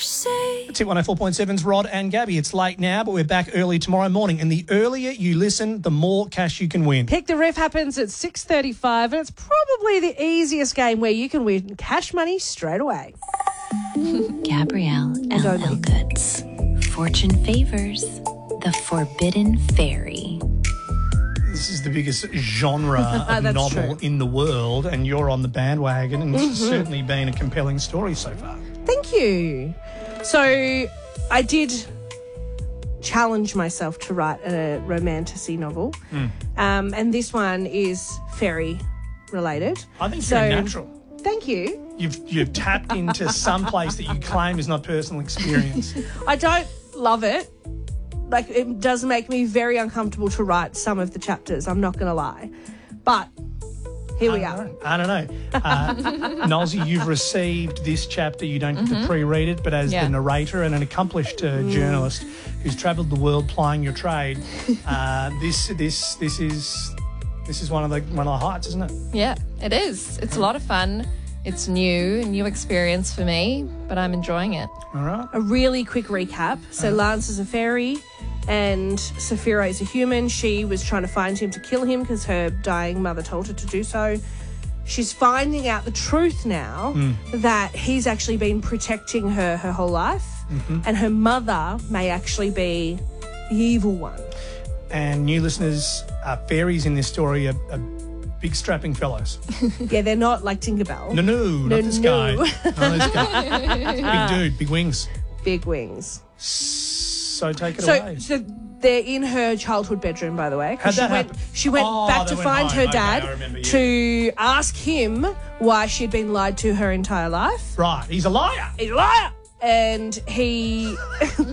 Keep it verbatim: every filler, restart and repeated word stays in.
say. It's Hit one oh four point seven's Rod and Gabby. It's late now, but we're back early tomorrow morning. And the earlier you listen, the more cash you can win. Pick the Ref happens at six thirty-five, and it's probably the easiest game where you can win cash money straight away. Gabrielle And L. only. Elgoods. Fortune favors the forbidden fairy. This is the biggest genre of That's novel true. in the world, and you're on the bandwagon, and it's certainly been a compelling story so far. Thank you. So I did challenge myself to write a romantasy novel, um, and this one is fairy related. I think So- you're natural. Thank you. You've you've tapped into some place that you claim is not personal experience. I don't love it. Like, it does make me very uncomfortable to write some of the chapters, I'm not going to lie. But here we I are. don't know. I don't know. Uh, Nolsey, you've received this chapter. You don't get to pre-read it, but as Yeah. the narrator and an accomplished uh, journalist who's travelled the world plying your trade, uh, this this this is this is one of the one of the heights, isn't it? Yeah, it is. It's a lot of fun. It's new, a new experience for me, but I'm enjoying it. All right. A really quick recap. So Lance is a fairy and Saphira is a human. She was trying to find him to kill him because her dying mother told her to do so. She's finding out the truth now that he's actually been protecting her her whole life, and her mother may actually be the evil one. And new listeners, uh, fairies in this story are, are big strapping fellows. Yeah, they're not like Tinkerbell. No, no, No, not this no. guy. Not this guy. Big dude, big wings. Big wings. So take it So, away. so they're in her childhood bedroom, by the way. 'cause How'd she that went, happen? she went Oh, back they to went find home. her Okay, dad I remember, yeah. to ask him why she'd been lied to her entire life. Right, he's a liar. He's a liar. And he